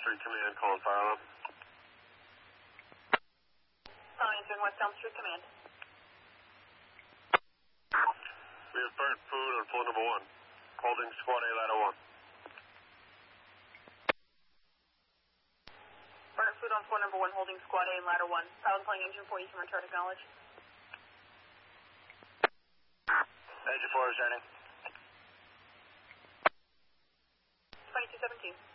Street Command, calling fire alarm. Answering West Elm Street Command. We have burnt food on floor number 1. Holding squad A, ladder 1. Burnt food on floor number 1, holding squad A and ladder 1. Silent playing engine 4, Eastern return acknowledged. Engine 4 returning. 2217.